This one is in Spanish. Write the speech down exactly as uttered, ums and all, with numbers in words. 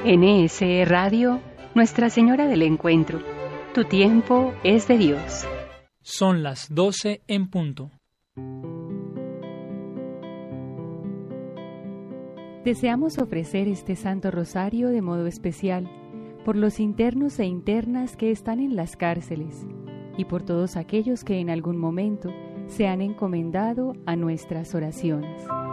N S E Radio, Nuestra Señora del Encuentro. Tu tiempo es de Dios. Son las doce en punto. Deseamos ofrecer este Santo Rosario de modo especial por los internos e internas que están en las cárceles y por todos aquellos que en algún momento se han encomendado a nuestras oraciones.